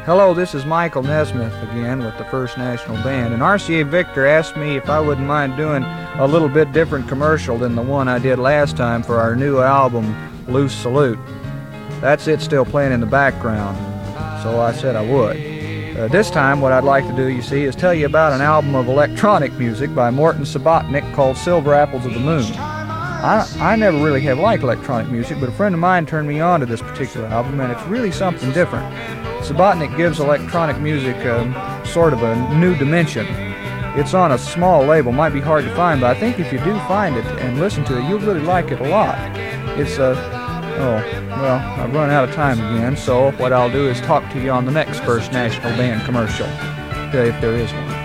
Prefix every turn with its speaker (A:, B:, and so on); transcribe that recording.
A: Hello, this is Michael Nesmith again with the First National Band, and RCA Victor asked me if I wouldn't mind doing a little bit different commercial than the one I did last time for our new album, Loose Salute. That's it still playing in the background, so I said I would. This time what I'd like to do, you see, is tell you about an album of electronic music by Morton Subotnick called Silver Apples of the Moon. I never really have liked electronic music, but a friend of mine turned me on to this particular album, and it's really something different. Subotnick gives electronic music sort of a new dimension. It's on a small label, might be hard to find, but I think if you do find it and listen to it, you'll really like it a lot. It's I've run out of time again, so what I'll do is talk to you on the next First National Band commercial, if there is one.